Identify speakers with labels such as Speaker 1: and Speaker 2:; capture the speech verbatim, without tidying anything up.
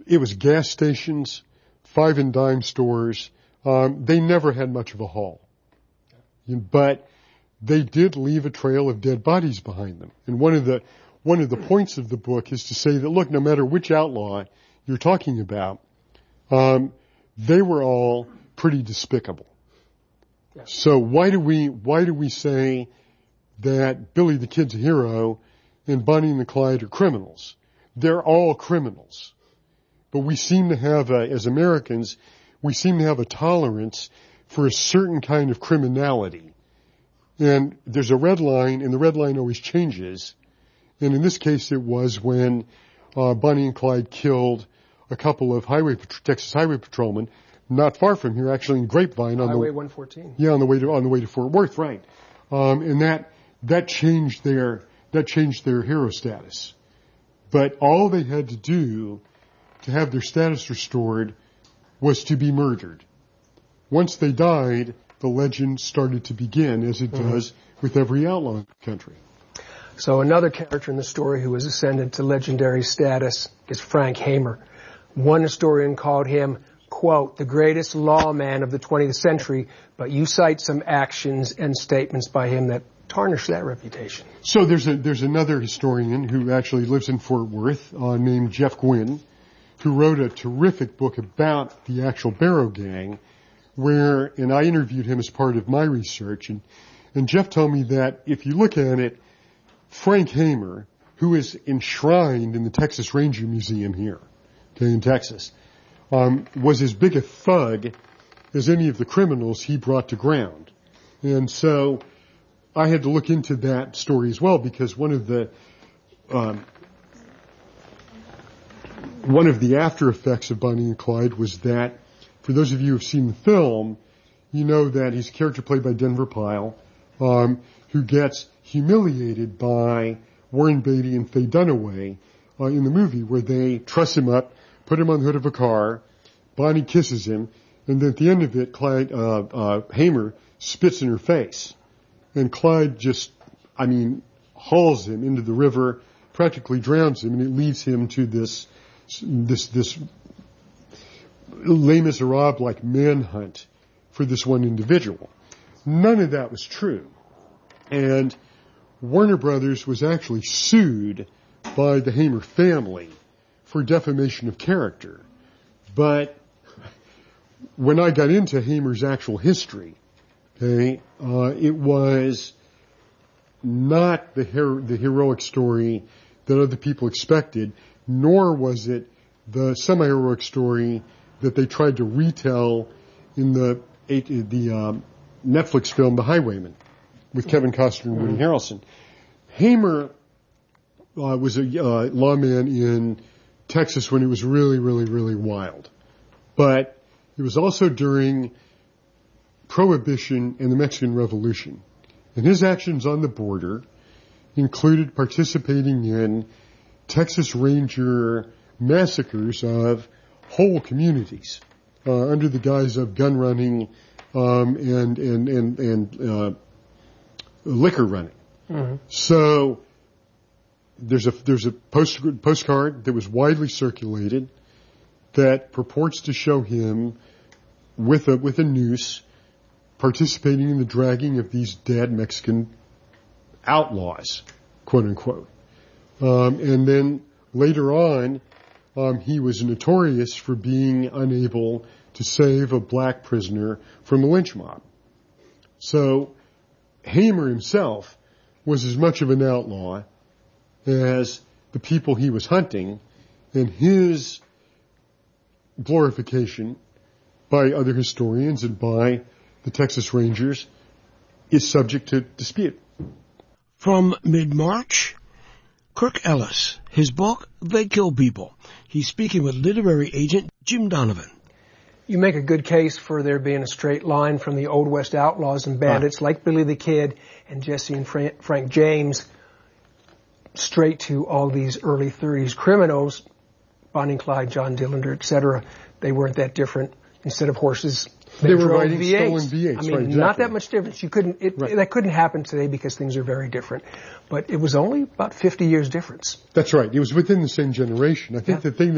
Speaker 1: it was gas stations, five and dime stores. Um, they never had much of a haul. But they did leave a trail of dead bodies behind them. And one of the one of the points of the book is to say that, look, no matter which outlaw you're talking about, um, they were all pretty despicable. Yeah. So why do we why do we say that Billy the Kid's a hero and Bonnie and the Clyde are criminals? They're all criminals. But we seem to have, a, as Americans, we seem to have a tolerance for a certain kind of criminality. And there's a red line, and the red line always changes. And in this case, it was when uh, Bonnie and Clyde killed a couple of highway Texas highway patrolmen, not far from here, actually in Grapevine on
Speaker 2: Highway
Speaker 1: the
Speaker 2: one fourteen.
Speaker 1: Yeah, on the way to on the way to Fort Worth, right? Um, and that that changed their that changed their hero status. But all they had to do to have their status restored was to be murdered. Once they died, the legend started to begin, as it mm-hmm. does with every outlaw in the country.
Speaker 2: So another character in the story who has ascended to legendary status is Frank Hamer. One historian called him, quote, the greatest lawman of the twentieth century, but you cite some actions and statements by him that tarnish that reputation.
Speaker 1: So there's a there's another historian who actually lives in Fort Worth uh, named Jeff Gwynn, who wrote a terrific book about the actual Barrow Gang, where, and I interviewed him as part of my research, and, and Jeff told me that if you look at it, Frank Hamer, who is enshrined in the Texas Ranger Museum here, okay, in Texas, um, was as big a thug as any of the criminals he brought to ground. And so I had to look into that story as well, because one of the um, one of the after effects of Bonnie and Clyde was that, for those of you who have seen the film, you know that he's a character played by Denver Pyle, um, who gets humiliated by Warren Beatty and Faye Dunaway uh, in the movie, where they truss him up, put him on the hood of a car, Bonnie kisses him, and then at the end of it, Clyde uh, uh, Hamer spits in her face. And Clyde just, I mean, hauls him into the river, practically drowns him, and it leads him to this, this, this Les Miserables-like manhunt for this one individual. None of that was true. And Warner Brothers was actually sued by the Hamer family for defamation of character. But when I got into Hamer's actual history, okay, uh, it was not the her- the heroic story that other people expected, nor was it the semi-heroic story that they tried to retell in the the um, Netflix film The Highwayman with Kevin Costner and Woody Harrelson. Hamer uh, was a uh, lawman in Texas when it was really, really, really wild. But it was also during Prohibition and the Mexican Revolution. And his actions on the border included participating in Texas Ranger massacres of whole communities uh, under the guise of gun running um, and and and, and uh, liquor running. Mm-hmm. So there's a there's a post, postcard that was widely circulated that purports to show him with a with a noose participating in the dragging of these dead Mexican outlaws, quote unquote. Um, and then later on, um, he was notorious for being unable to save a black prisoner from a lynch mob. So Hamer himself was as much of an outlaw as the people he was hunting, and his glorification by other historians and by the Texas Rangers is subject to dispute.
Speaker 3: From mid-March, Kirk Ellis, his book, They Kill People. He's speaking with literary agent Jim Donovan.
Speaker 2: You make a good case for there being a straight line from the Old West outlaws and bandits uh. like Billy the Kid and Jesse and Frank, Frank James straight to all these early thirties criminals, Bonnie and Clyde, John Dillander, et cetera. They weren't that different. Instead of horses, they,
Speaker 1: they
Speaker 2: were
Speaker 1: riding
Speaker 2: V eights.
Speaker 1: stolen V eights.
Speaker 2: I mean,
Speaker 1: right, exactly.
Speaker 2: Not that much difference. You couldn't. It,
Speaker 1: right.
Speaker 2: That couldn't happen today because things are very different. But it was only about fifty years difference.
Speaker 1: That's right. It was within the same generation. I think yeah. the thing